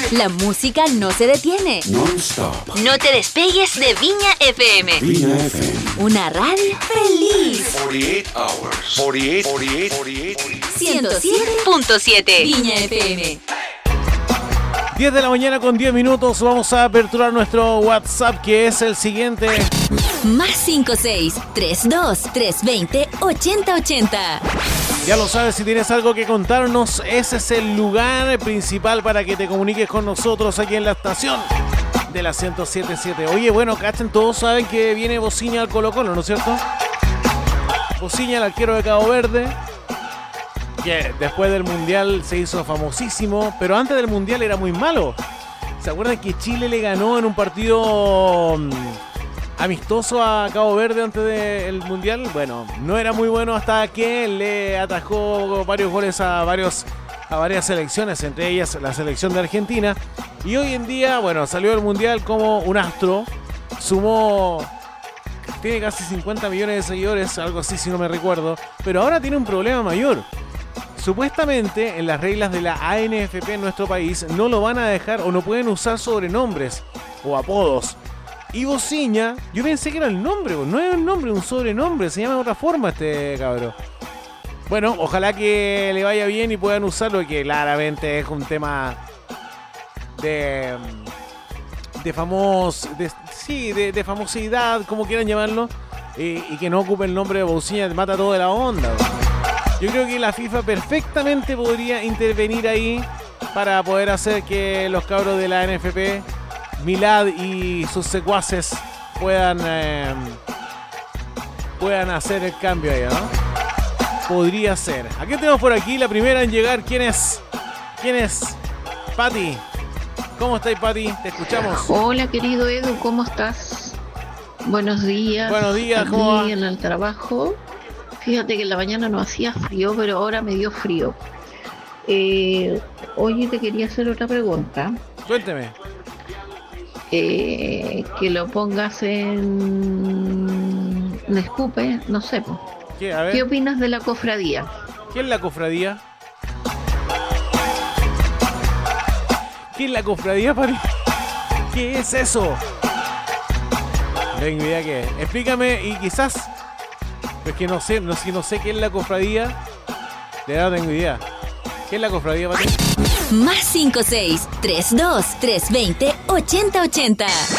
La música no se detiene. Non-stop. No te despegues de Viña FM. Viña FM. Una radio feliz. 48 hours. 48. 107.7 Viña FM. 10 de la mañana con 10 minutos. Vamos a aperturar nuestro WhatsApp, que es el siguiente. Más 56-32-320-8080. Ya lo sabes, si tienes algo que contarnos, ese es el lugar principal para que te comuniques con nosotros aquí en la estación de la 107.7. Oye, bueno, cachen, todos saben que viene Bociña al Colo-Colo, ¿no es cierto? Bociña, el arquero de Cabo Verde, que después del Mundial se hizo famosísimo, pero antes del Mundial era muy malo. ¿Se acuerdan que Chile le ganó en un partido amistoso a Cabo Verde antes del Mundial? Bueno, no era muy bueno hasta que le atajó varios goles a varias selecciones, entre ellas la selección de Argentina. Y hoy en día, bueno, salió del Mundial como un astro, tiene casi 50 millones de seguidores, algo así si no me recuerdo, pero ahora tiene un problema mayor. Supuestamente en las reglas de la ANFP en nuestro país no lo van a dejar o no pueden usar sobrenombres o apodos. Y Bociña, yo pensé que era el nombre, no es un nombre, un sobrenombre, se llama de otra forma este cabrón. Bueno, ojalá que le vaya bien y puedan usarlo, que claramente es un tema de famosidad, como quieran llamarlo, y que no ocupe el nombre de Bociña, mata todo de la onda. Yo creo que la FIFA perfectamente podría intervenir ahí para poder hacer que los cabros de la NFP, Milad y sus secuaces puedan hacer el cambio ahí, ¿no? Podría ser. ¿A qué tenemos por aquí? La primera en llegar, ¿quién es? Pati. ¿Cómo estáis, Pati? Te escuchamos. Hola, querido Edu, ¿cómo estás? Buenos días. Buenos días, ¿cómo va? En el trabajo. Fíjate que en la mañana no hacía frío, pero ahora me dio frío. Oye, te quería hacer otra pregunta. Cuénteme. Que lo pongas en Escupe, no sé. ¿Qué? A ver. ¿Qué opinas de la cofradía? ¿Qué es la cofradía? ¿Qué es la cofradía, Pati? ¿Qué es eso? No tengo idea qué es. Explícame y quizás... Es que no sé qué es la cofradía. De verdad no tengo idea. ¿Qué es la cofradía, Pati? Más 56-32-320-8080.